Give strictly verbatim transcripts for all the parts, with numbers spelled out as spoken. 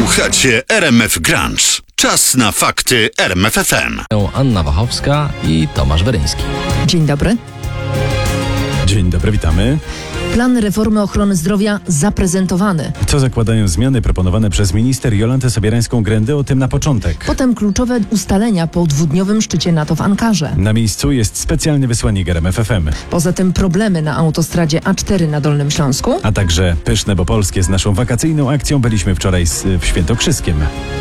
Słuchacie R M F Grunge. Czas na fakty R M F F M. Anna Wachowska i Tomasz Weryński. Dzień dobry. Dzień dobry, witamy. Plan reformy ochrony zdrowia zaprezentowany. Co zakładają zmiany proponowane przez minister Jolantę Sobierańską-Grendę? O tym na początek. Potem kluczowe ustalenia po dwudniowym szczycie NATO w Ankarze. Na miejscu jest specjalny wysłannik R M F F M. Poza tym problemy na autostradzie A cztery na Dolnym Śląsku. A także pyszne, bo polskie z naszą wakacyjną akcją byliśmy wczoraj w Świętokrzyskiem.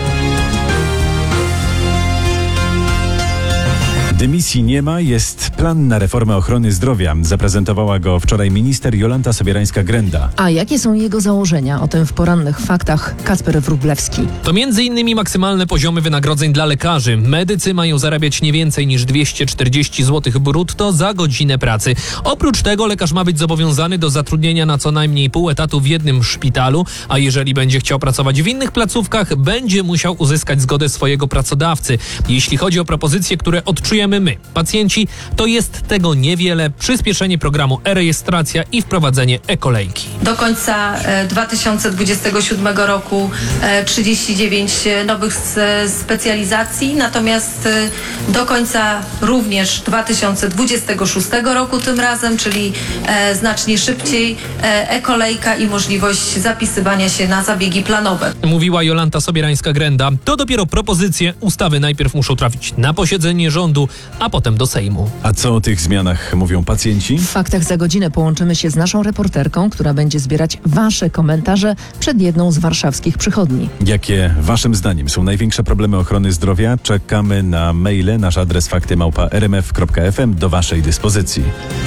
Dymisji nie ma, jest plan na reformę ochrony zdrowia. Zaprezentowała go wczoraj minister Jolanta Sobierańska-Grenda. A jakie są jego założenia? O tym w porannych faktach Kacper Wróblewski. To między innymi maksymalne poziomy wynagrodzeń dla lekarzy. Medycy mają zarabiać nie więcej niż dwieście czterdzieści złotych brutto za godzinę pracy. Oprócz tego lekarz ma być zobowiązany do zatrudnienia na co najmniej pół etatu w jednym szpitalu, a jeżeli będzie chciał pracować w innych placówkach, będzie musiał uzyskać zgodę swojego pracodawcy. Jeśli chodzi o propozycje, które odczujemy my, pacjenci, to jest tego niewiele. Przyspieszenie programu e-rejestracja i wprowadzenie e-kolejki. Do końca dwa tysiące dwudziestego siódmego roku trzydzieści dziewięć nowych specjalizacji, natomiast do końca również dwa tysiące dwudziestego szóstego roku tym razem, czyli znacznie szybciej, e-kolejka i możliwość zapisywania się na zabiegi planowe. Mówiła Jolanta Sobierańska-Grenda. To dopiero propozycje. Ustawy najpierw muszą trafić na posiedzenie rządu, a potem do Sejmu. A co o tych zmianach mówią pacjenci? W faktach za godzinę połączymy się z naszą reporterką, która będzie zbierać wasze komentarze przed jedną z warszawskich przychodni. Jakie waszym zdaniem są największe problemy ochrony zdrowia? Czekamy na maile. Nasz adres fakty małpa r m f kropka f m do waszej dyspozycji.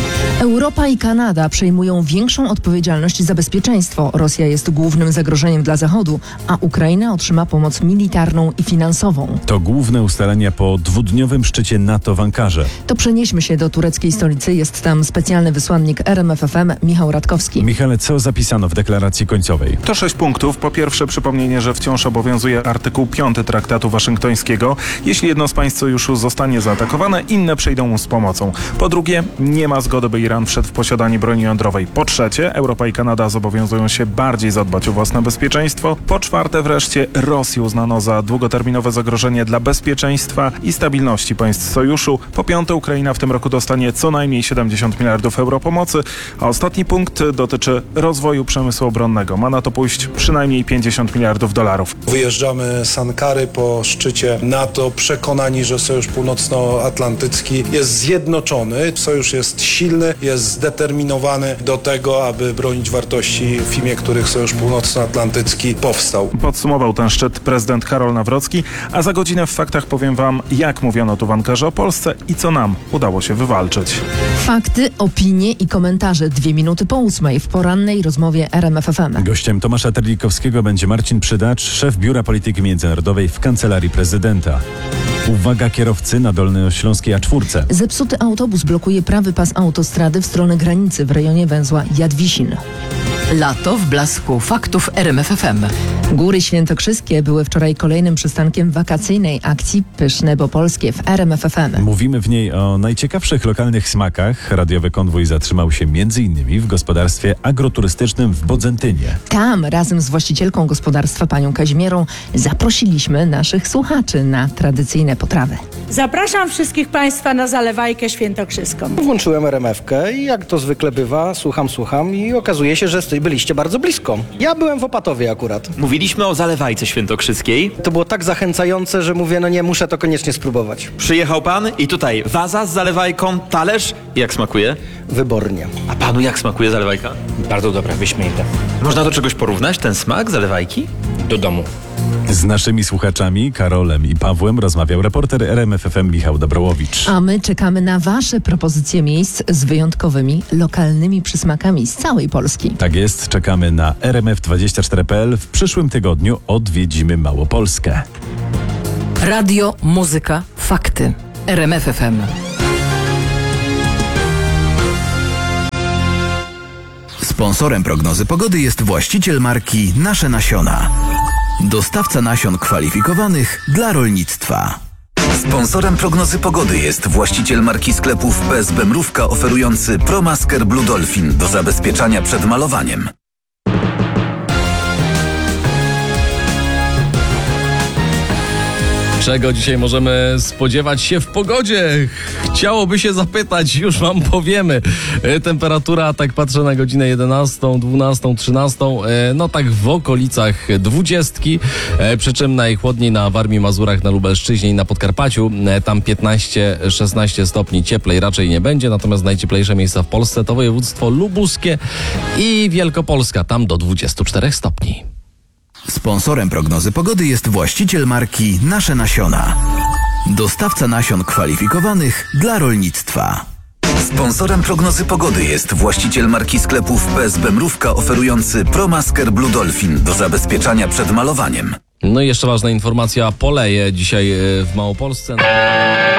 Europa i Kanada przejmują większą odpowiedzialność za bezpieczeństwo. Rosja jest głównym zagrożeniem dla Zachodu, a Ukraina otrzyma pomoc militarną i finansową. To główne ustalenia po dwudniowym szczycie NATO w Ankarze. To przenieśmy się do tureckiej stolicy. Jest tam specjalny wysłannik R M F F M Michał Radkowski. Michale, co zapisano w deklaracji końcowej? To sześć punktów. Po pierwsze, przypomnienie, że wciąż obowiązuje artykuł piąty Traktatu Waszyngtońskiego. Jeśli jedno z państw sojuszu zostanie zaatakowane, inne przyjdą mu z pomocą. Po drugie, nie ma zgody, by Iran wszedł w posiadanie broni jądrowej. Po trzecie, Europa i Kanada zobowiązują się bardziej zadbać o własne bezpieczeństwo. Po czwarte wreszcie, Rosję uznano za długoterminowe zagrożenie dla bezpieczeństwa i stabilności państw sojuszu. Po piąte, Ukraina w tym roku dostanie co najmniej siedemdziesiąt miliardów euro pomocy, a ostatni punkt dotyczy rozwoju przemysłu obronnego. Ma na to pójść przynajmniej pięćdziesiąt miliardów dolarów. Wyjeżdżamy z Ankary po szczycie NATO, przekonani, że Sojusz Północnoatlantycki jest zjednoczony. Sojusz jest silny, jest zdeterminowany do tego, aby bronić wartości, w imię których Sojusz Północnoatlantycki powstał. Podsumował ten szczyt prezydent Karol Nawrocki, a za godzinę w faktach powiem wam, jak mówiono tu w Ankarze o Polsce i co nam udało się wywalczyć. Fakty, opinie i komentarze. Dwie minuty po ósmej w porannej rozmowie R M F F M. Gościem Tomasza Terlikowskiego będzie Marcin Przydacz, szef Biura Polityki Międzynarodowej w Kancelarii Prezydenta. Uwaga kierowcy na Dolnośląskiej A cztery. Zepsuty autobus blokuje prawy pas autostrady w stronę granicy w rejonie węzła Jadwisin. Lato w blasku faktów R M F F M. Góry Świętokrzyskie były wczoraj kolejnym przystankiem wakacyjnej akcji Pyszne, bo polskie w R M F F M. Mówimy w niej o najciekawszych lokalnych smakach. Radiowy konwój zatrzymał się między innymi w gospodarstwie agroturystycznym w Bodzentynie. Tam razem z właścicielką gospodarstwa, panią Kazimierą, zaprosiliśmy naszych słuchaczy na tradycyjne potrawy. Zapraszam wszystkich państwa na zalewajkę świętokrzyską. Włączyłem R M F-kę i jak to zwykle bywa, słucham, słucham i okazuje się, że byliście bardzo blisko. Ja byłem w Opatowie akurat. Mówiliśmy o zalewajce świętokrzyskiej. To było tak zachęcające, że mówię, no nie, muszę to koniecznie spróbować. Przyjechał pan i tutaj waza z zalewajką, talerz. Jak smakuje? Wybornie. A panu jak smakuje zalewajka? Bardzo dobra, wyśmienita. Można do czegoś porównać, ten smak zalewajki? Do domu. Z naszymi słuchaczami, Karolem i Pawłem, rozmawiał reporter R M F F M Michał Dobrołowicz. A my czekamy na wasze propozycje miejsc z wyjątkowymi, lokalnymi przysmakami z całej Polski. Tak jest, czekamy na R M F dwadzieścia cztery kropka p l. W przyszłym tygodniu odwiedzimy Małopolskę. Radio, muzyka, fakty. R M F F M. Sponsorem prognozy pogody jest właściciel marki Nasze Nasiona. Dostawca nasion kwalifikowanych dla rolnictwa. Sponsorem prognozy pogody jest właściciel marki sklepów P S B Mrówka oferujący ProMasker Blue Dolphin do zabezpieczania przed malowaniem. Czego dzisiaj możemy spodziewać się w pogodzie? Chciałoby się zapytać, już wam powiemy. Temperatura, tak patrzę na godzinę jedenastą, dwunastą, trzynastą, no tak w okolicach dwudziestki, przy czym najchłodniej na Warmii, Mazurach, na Lubelszczyźnie i na Podkarpaciu. Tam piętnaście szesnaście stopni, cieplej raczej nie będzie, natomiast najcieplejsze miejsca w Polsce to województwo lubuskie i Wielkopolska, tam do dwudziestu czterech stopni. Sponsorem prognozy pogody jest właściciel marki Nasze Nasiona. Dostawca nasion kwalifikowanych dla rolnictwa. Sponsorem prognozy pogody jest właściciel marki sklepów P S B Mrówka oferujący ProMasker Blue Dolphin do zabezpieczania przed malowaniem. No i jeszcze ważna informacja, poleje dzisiaj w Małopolsce.